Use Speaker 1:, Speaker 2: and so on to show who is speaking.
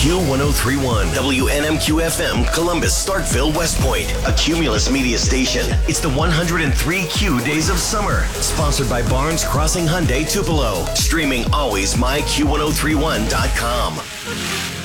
Speaker 1: Q1031, WNMQ FM, Columbus, Starkville, West Point, a Cumulus media station. It's the 103Q Days of Summer, sponsored by Barnes Crossing Hyundai Tupelo. Streaming always myQ1031.com.